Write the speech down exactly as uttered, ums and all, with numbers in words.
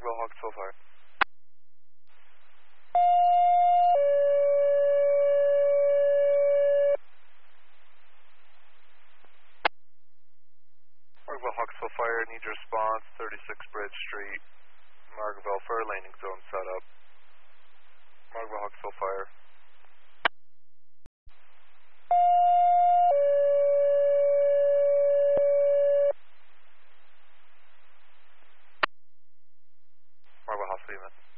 Markville Hawksville Fire. Markville Hawksville Fire, need your response, thirty-six Bridge Street, Markville for landing zone setup. Markville Hawksville Fire. Markville Hawksville unit.